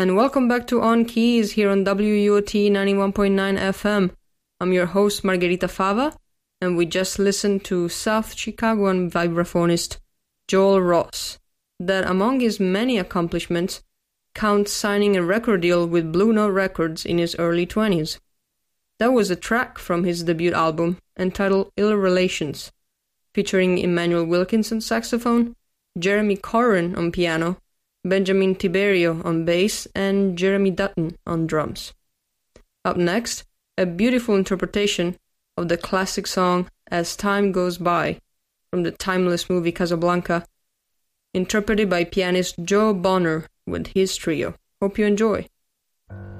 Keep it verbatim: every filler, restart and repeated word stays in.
and welcome back to On Keys here on W U O T ninety-one point nine F M. I'm your host Margherita Fava, and we just listened to South Chicagoan vibraphonist Joel Ross, that among his many accomplishments counts signing a record deal with Blue Note Records in his early twenties. That was a track from his debut album entitled Ill Relations, featuring Emmanuel Wilkins on saxophone, Jeremy Corrin on piano, Benjamin Tiberio on bass, and Jeremy Dutton on drums. Up next, a beautiful interpretation of the classic song As Time Goes By from the timeless movie Casablanca, interpreted by pianist Joe Bonner with his trio. Hope you enjoy.